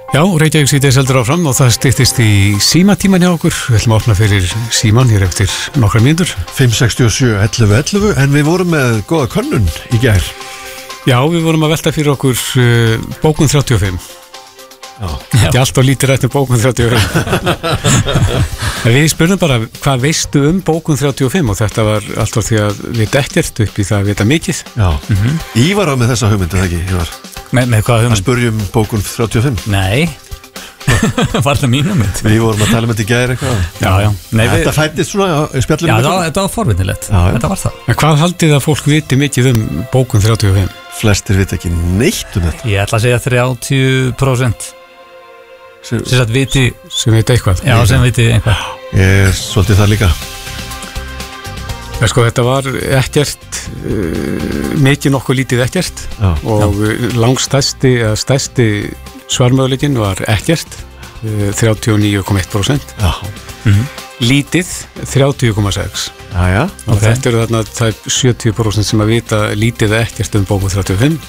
Já, Reykjavík síðdeis heldur áfram og það styttist í símatíman hjá okkur. Við ætlum að opna fyrir síman hér eftir nokkrar mínútur. 567 11 11, en við vorum með góða könnun í gær. Já, við vorum að velta fyrir okkur bókun 35. Þetta er alltaf lítið rætt bókun 35. Við spurðum bara, hvað veistu bókun 35? Og þetta var alltaf því að við ekkert upp í það að vita mikið. Já, Ívar var með þessa hugmyndu, það ekki, Ívar? Með hvað hugmynd? Að spurjum bókun 35. Nei, var það mín hugmynd? Við vorum að tala með þetta í gær eitthvað. Já. Nei, þetta fættist svona í spjallinu. Já, þetta var forvinnilegt. Þetta var það. En hvað haldið að fólk viti mikið bókun 35? Flestir vita ekki neitt þetta. Ég ætla að segja 30%. Sem viti eitthvað. Já, sem viti eitthvað. Ég er svolítið það líka. Sko, þetta var ekkert, mikið nokkuð lítið ekkert. Og langstærsti svarmöguleikinn var ekkert, 39,1%. Lítið, 30,6%. Og þetta eru þarna 70% sem að vita lítið ekkert bókun 35.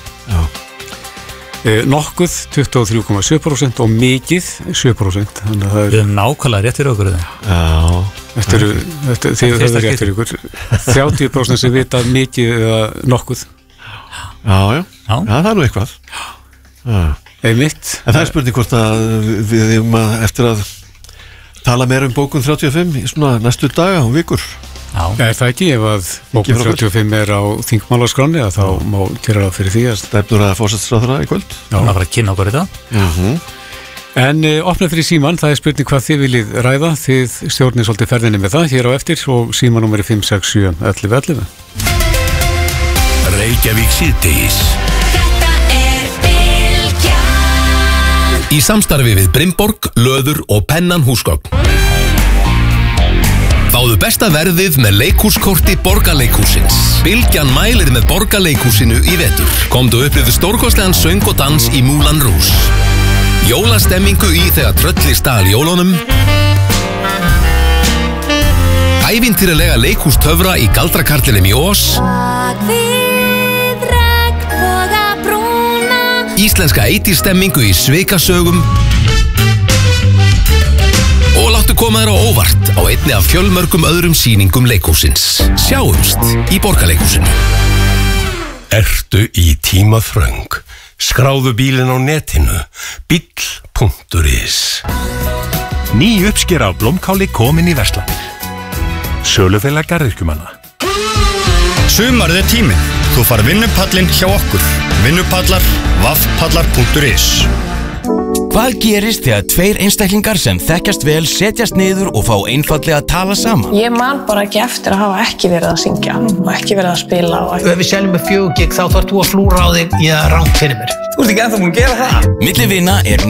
Nokkuð 23,7% og mikið 7%. Þannig að það Við erum nákvæmlega rétt fyrir okkur. Þið höfðu rétt fyrir ykkur. 30% sem vita mikið eða nokkuð. Já, það er nú eitthvað. Einmitt. En það er spurning hvort að við eftir að tala meira bókun 35 í svona næstu daga og vikur. Er það ekki, ef að bókun 35 er á þingmálaskráni, þá má gera það fyrir því að stefnur að forsætisráðherra í kvöld. Já, það var að kynna okkur þetta. En opna fyrir síman, það er spurning hvað þið viljið ræða. Þið stjórnið svolítið ferðinni með það hér á eftir og símanúmeri 567 11 11. Reykjavík síðdeis. Í samstarfi við Brimborg, Löður og Pennan húsgögn. Fáðu besta verðið með leikhúskorti Borgarleikhússins. Bylgjan mælir með Borgarleikhúsinu í vetur. Komdu upplifðu stórkostlegan söng og dans í Moulin Rouge. Jólastemmingu í þegar trölli stal jólunum. Ævintýralega leikhústöfra í galdrakarlinum í Ós. Íslenska 80s stemmingu í Svikasögum. Og láttu koma þér á óvart á einni af fjölmörgum öðrum sýningum leikhússins. Sjáumst í Borgarleikhúsinu. Ertu í tímaþröng? Skráðu bílinn á netinu. Bíll.is. Ný uppskera af blómkáli komin í verslanir. Sölufélag garðyrkjumanna. Sumarið er tíminn. Þú far vinnupallinn hjá okkur. Vinnupallar, vaffpallar.is. Hvað gerist þegar tveir einstaklingar sem þekkjast vel setjast niður og fá einfaldlega að tala saman? Ég man bara ekki eftir að hafa ekki verið að syngja og ekki verið að spila. Ef við seljum með 4 gig þá þarf þú að flúra á þig í að rangt fyrir mér. Þú ert ekki ennþá búin að gera það. Milli vina er